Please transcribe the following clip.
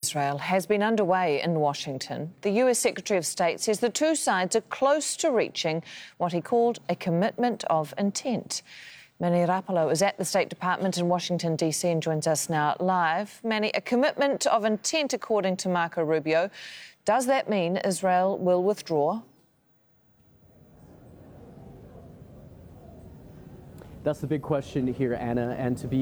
Israel has been underway in Washington. The US Secretary of State says the two sides are close to reaching what he called a commitment of intent. Manny Rapallo is at the State Department in Washington, D.C. and joins us now live. Manny, a commitment of intent according to Marco Rubio. Does that mean Israel will withdraw? That's the big question here, Anna, and to be